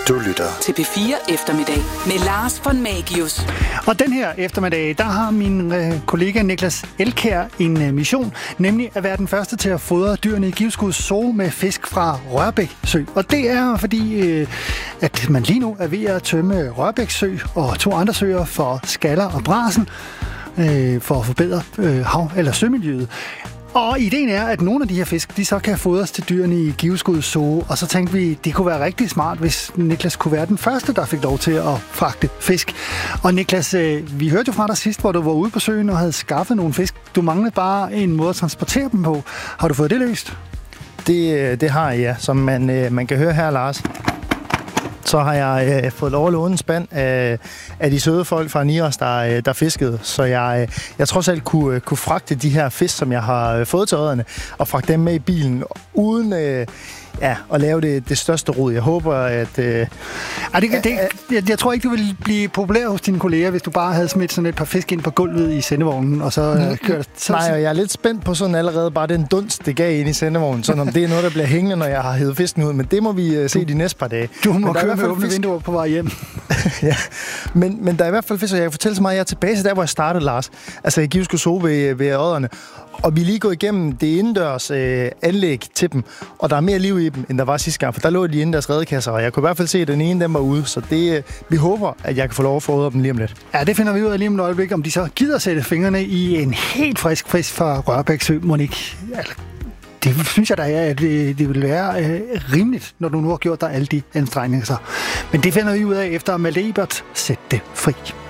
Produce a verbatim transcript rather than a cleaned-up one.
Du lytter til P fire Eftermiddag med Lars von Magius. Og den her eftermiddag, der har min øh, kollega Niklas Elkjær en øh, mission, nemlig at være den første til at fodre dyrene i Givskud Zoo med fisk fra Rørbæk Sø. Og det er fordi, øh, at man lige nu er ved at tømme Rørbæk Sø og to andre søer for skaller og brasen, øh, for at forbedre øh, hav- eller sømiljøet. Og ideen er, at nogle af de her fisk, de så kan fodres til dyrene i Givskud Zoo. Og så tænkte vi, det kunne være rigtig smart, hvis Niklas kunne være den første, der fik lov til at fragte fisk. Og Niklas, vi hørte jo fra dig sidst, hvor du var ude på søen og havde skaffet nogle fisk. Du manglede bare en måde at transportere dem på. Har du fået det løst? Det, det har jeg, ja. Som man, man kan høre her, Lars, så har jeg øh, fået lov at låne en spand af, af de søde folk fra Niros, der, der fiskede. Så jeg, jeg trods alt kunne, kunne fragte de her fisk, som jeg har fået til ødderne, og fragte dem med i bilen, uden øh, ja, at lave det, det største rod. Jeg håber, at... Øh, Ej, det, det, jeg, jeg tror ikke, du ville blive populær hos dine kolleger, hvis du bare havde smidt sådan et par fisk ind på gulvet i sendevognen, og så øh, kørte... Så, Nej, og jeg er lidt spændt på sådan allerede bare den dunst, det gav ind i sendevognen, sådan om det er noget, der bliver hængende, når jeg har hævet fisken ud, men det må vi uh, se du, de næste par dage. Du må køre med åbne vinduer på vej hjem. Ja, men, men der er i hvert fald fisk, og jeg kan fortælle så meget, jeg er tilbage til der, hvor jeg startede, Lars, altså i Givskud Zoo ved, ved Odderne. Og vi er lige gået igennem det indendørs øh, anlæg til dem, og der er mere liv i dem, end der var sidste gang, for der lå de indendørs redekasser, og jeg kunne i hvert fald se, at den ene dem var ude, så det, øh, vi håber, at jeg kan få lov at fodre dem lige om lidt. Ja, det finder vi ud af lige om et øjeblik, om de så gider sætte fingrene i en helt frisk fisk fra Rørbæk Sø, Monique. Altså, det synes jeg da er, at det, det vil være øh, rimeligt, når du nu har gjort dig alle de anstrengelser. Men det finder vi ud af efter Malte Ebert. Sæt det fri.